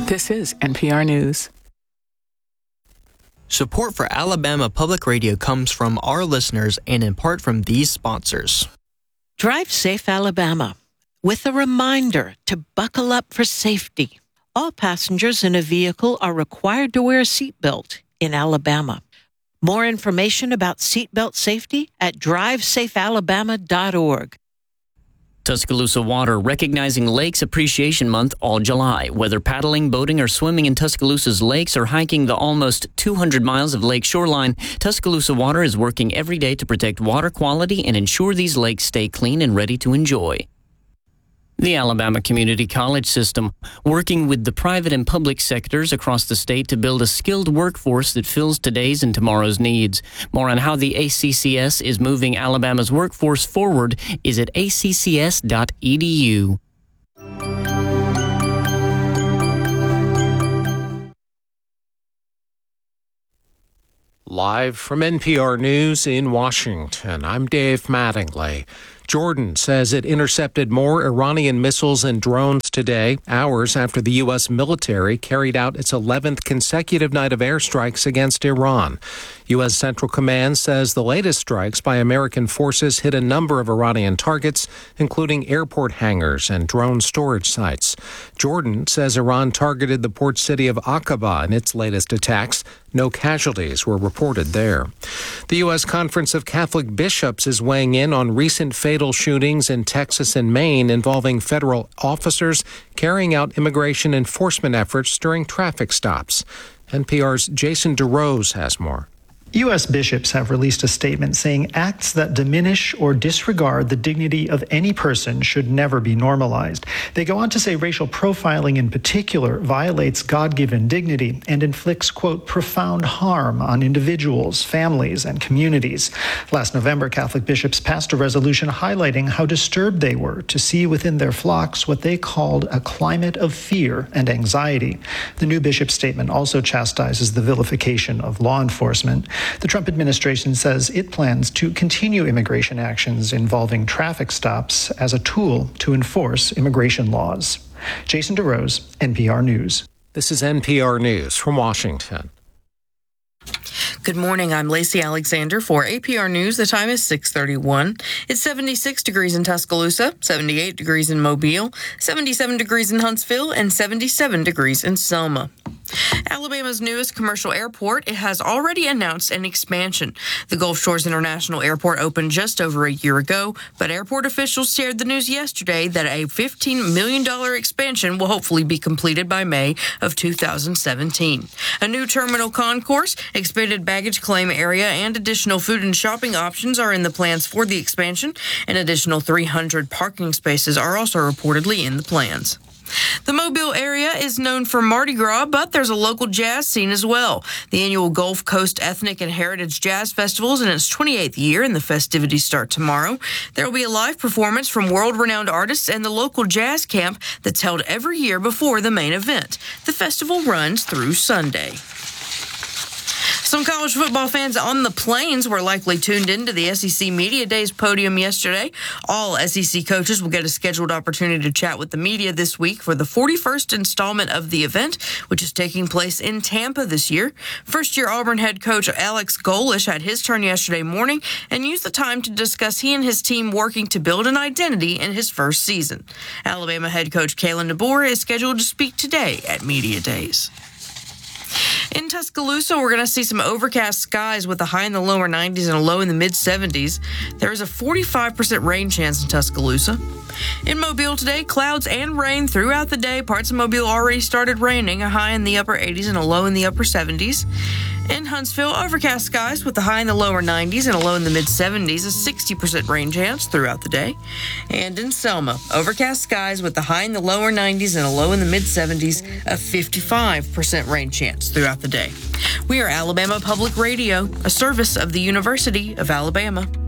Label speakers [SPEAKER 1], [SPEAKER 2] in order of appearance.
[SPEAKER 1] This is NPR News.
[SPEAKER 2] Support for Alabama Public Radio comes from our listeners and in part from these sponsors.
[SPEAKER 3] Drive Safe Alabama, with a reminder to buckle up for safety. All passengers in a vehicle are required to wear a seatbelt in Alabama. More information about seatbelt safety at drivesafealabama.org.
[SPEAKER 4] Tuscaloosa Water, recognizing Lakes Appreciation Month all July. Whether paddling, boating, or swimming in Tuscaloosa's lakes or hiking the almost 200 miles of lake shoreline, Tuscaloosa Water is working every day to protect water quality and ensure these lakes stay clean and ready to enjoy. The Alabama Community College System, working with the private and public sectors across the state to build a skilled workforce that fills today's and tomorrow's needs. More on how the ACCS is moving Alabama's workforce forward is at accs.edu.
[SPEAKER 5] Live from NPR News in Washington, I'm Dave Mattingly. Jordan says it intercepted more Iranian missiles and drones today, hours after the U.S. military carried out its 11th consecutive night of airstrikes against Iran. U.S. Central Command says the latest strikes by American forces hit a number of Iranian targets, including airport hangars and drone storage sites. Jordan says Iran targeted the port city of Aqaba in its latest attacks. No casualties were reported there. The U.S. Conference of Catholic Bishops is weighing in on recent fatal shootings in Texas and Maine involving federal officers carrying out immigration enforcement efforts during traffic stops. NPR's Jason DeRose has more.
[SPEAKER 6] U.S. bishops have released a statement saying acts that diminish or disregard the dignity of any person should never be normalized. They go on to say racial profiling in particular violates God-given dignity and inflicts, quote, profound harm on individuals, families, and communities. Last November, Catholic bishops passed a resolution highlighting how disturbed they were to see within their flocks what they called a climate of fear and anxiety. The new bishop statement also chastises the vilification of law enforcement. The Trump administration says it plans to continue immigration actions involving traffic stops as a tool to enforce immigration laws. Jason DeRose, NPR News.
[SPEAKER 5] This is NPR News from Washington.
[SPEAKER 7] Good morning. I'm Lacey Alexander for APR News. The time is 6:31. It's 76 degrees in Tuscaloosa, 78 degrees in Mobile, 77 degrees in Huntsville, and 77 degrees in Selma. Alabama's newest commercial airport, it has already announced an expansion. The Gulf Shores International Airport opened just over a year ago, but airport officials shared the news yesterday that a $15 million expansion will hopefully be completed by May of 2017. A new terminal concourse, expanded baggage claim area, and additional food and shopping options are in the plans for the expansion. An additional 300 parking spaces are also reportedly in the plans. The Mobile area is known for Mardi Gras, but there's a local jazz scene as well. The annual Gulf Coast Ethnic and Heritage Jazz Festival is in its 28th year, and the festivities start tomorrow. There will be a live performance from world-renowned artists and the local jazz camp that's held every year before the main event. The festival runs through Sunday. Some college football fans on the Plains were likely tuned into the SEC Media Days podium yesterday. All SEC coaches will get a scheduled opportunity to chat with the media this week for the 41st installment of the event, which is taking place in Tampa this year. First-year Auburn head coach Alex Golesh had his turn yesterday morning and used the time to discuss he and his team working to build an identity in his first season. Alabama head coach Kalen DeBoer is scheduled to speak today at Media Days. In Tuscaloosa, we're going to see some overcast skies with a high in the lower 90s and a low in the mid-70s. There is a 45% rain chance in Tuscaloosa. In Mobile today, clouds and rain throughout the day. Parts of Mobile already started raining, a high in the upper 80s and a low in the upper 70s. In Huntsville, overcast skies with a high in the lower 90s and a low in the mid-70s, a 60% rain chance throughout the day. And in Selma, overcast skies with a high in the lower 90s and a low in the mid-70s, a 55% rain chance throughout the day. We are Alabama Public Radio, a service of the University of Alabama.